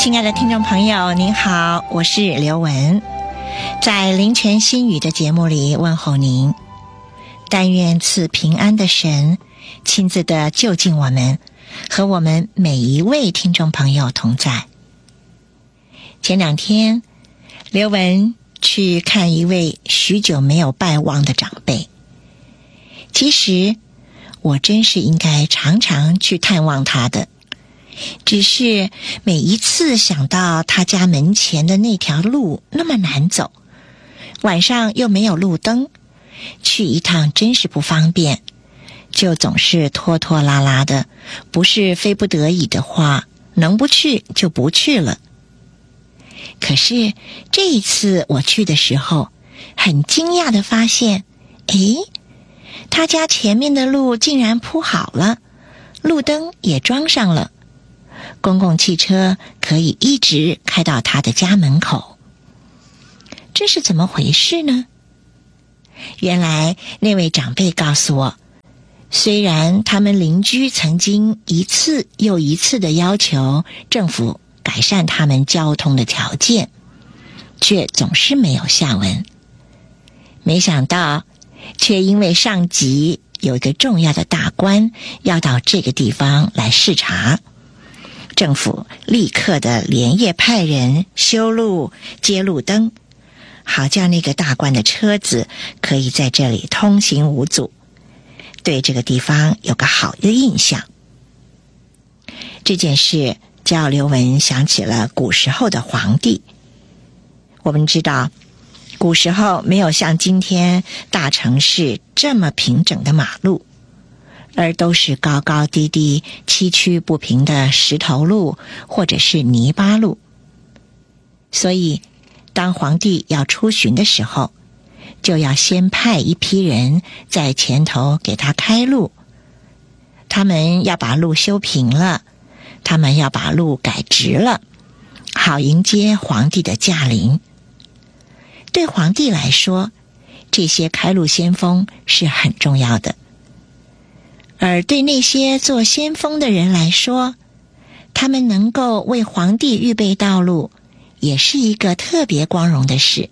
亲爱的听众朋友您好，我是刘雯，在林泉新语的节目里问候您。但愿赐平安的神亲自的就近我们，和我们每一位听众朋友同在。前2天刘雯去看一位许久没有拜望的长辈，其实我真是应该常常去探望他的，只是每一次想到他家门前的那条路那么难走，晚上又没有路灯，去一趟真是不方便，就总是拖拖拉拉的，不是非不得已的话，能不去就不去了。可是这一次我去的时候，很惊讶地发现，他家前面的路竟然铺好了，路灯也装上了，公共汽车可以一直开到他的家门口。这是怎么回事呢？原来那位长辈告诉我，虽然他们邻居曾经一次又一次的要求政府改善他们交通的条件，却总是没有下文。没想到却因为上级有一个重要的大官要到这个地方来视察，政府立刻的连夜派人修路接路灯，好叫那个大官的车子可以在这里通行无阻，对这个地方有个好的印象。这件事叫刘雯想起了古时候的皇帝。我们知道古时候没有像今天大城市这么平整的马路，而都是高高低低崎岖不平的石头路或者是泥巴路。所以当皇帝要出巡的时候，就要先派一批人在前头给他开路，他们要把路修平了，他们要把路改直了，好迎接皇帝的驾临。对皇帝来说，这些开路先锋是很重要的，而对那些做先锋的人来说，他们能够为皇帝预备道路，也是一个特别光荣的事。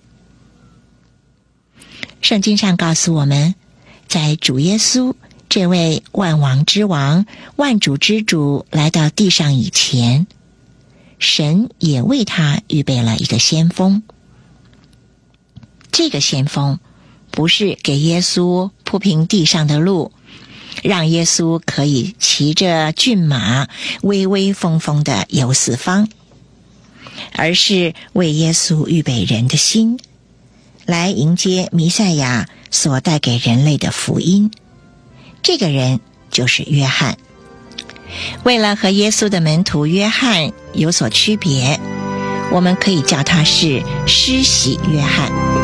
圣经上告诉我们，在主耶稣这位万王之王、万主之主来到地上以前，神也为他预备了一个先锋。这个先锋不是给耶稣铺平地上的路，让耶稣可以骑着骏马威威风风地游四方，而是为耶稣预备人的心，来迎接弥赛亚所带给人类的福音。这个人就是约翰。为了和耶稣的门徒约翰有所区别，我们可以叫他是施洗约翰。